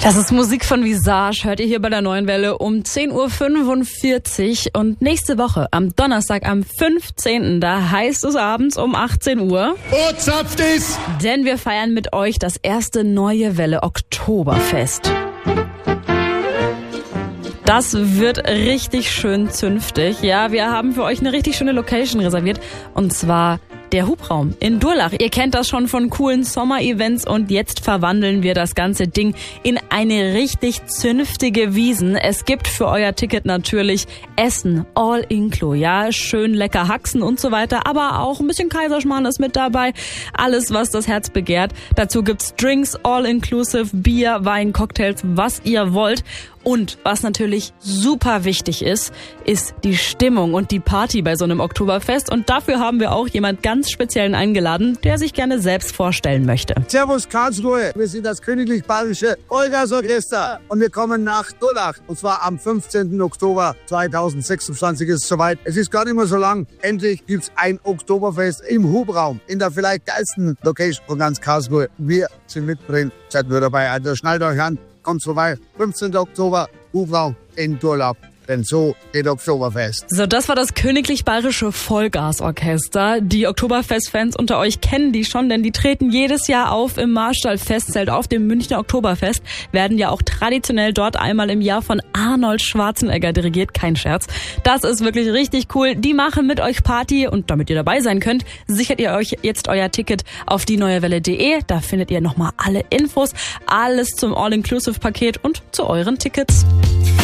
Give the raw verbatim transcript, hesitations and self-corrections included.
Das ist Musik von Visage, hört ihr hier bei der Neuen Welle um zehn Uhr fünfundvierzig. Und nächste Woche, am Donnerstag, am fünfzehnten da heißt es abends um achtzehn Uhr. Oh, zapft es! Denn wir feiern mit euch das erste Neue Welle Oktoberfest. Das wird richtig schön zünftig. Ja, wir haben für euch eine richtig schöne Location reserviert. Und zwar der Hubraum in Durlach. Ihr kennt das schon von coolen Sommer-Events und jetzt verwandeln wir das ganze Ding in eine richtig zünftige Wiesn. Es gibt für euer Ticket natürlich Essen, all inclu, ja, schön lecker Haxen und so weiter, aber auch ein bisschen Kaiserschmarrn ist mit dabei. Alles, was das Herz begehrt. Dazu gibt's Drinks, all inclusive, Bier, Wein, Cocktails, was ihr wollt. Und was natürlich super wichtig ist, ist die Stimmung und die Party bei so einem Oktoberfest. Und dafür haben wir auch jemand ganz Speziellen eingeladen, der sich gerne selbst vorstellen möchte. Servus Karlsruhe, wir sind das Königlich Bayerische Olgasorchester und wir kommen nach Durlach. Und zwar am fünfzehnten Oktober zweitausendsechsundzwanzig ist es soweit. Es ist gar nicht mehr so lang. Endlich gibt's ein Oktoberfest im Hubraum, in der vielleicht geilsten Location von ganz Karlsruhe. Wir sind mittendrin, seid nur dabei. Also schnallt euch an. Kommt vorbei, fünfzehnten Oktober, Hubraum in Durlach. Denn so geht Oktoberfest. So, das war das Königlich Bayerische Vollgasorchester. Die Oktoberfest-Fans unter euch kennen die schon, denn die treten jedes Jahr auf im Marstall-Festzelt auf dem Münchner Oktoberfest, werden ja auch traditionell dort einmal im Jahr von Arnold Schwarzenegger dirigiert, kein Scherz. Das ist wirklich richtig cool. Die machen mit euch Party und damit ihr dabei sein könnt, sichert ihr euch jetzt euer Ticket auf die neue welle punkt de. Da findet ihr nochmal alle Infos, alles zum All-Inclusive-Paket und zu euren Tickets.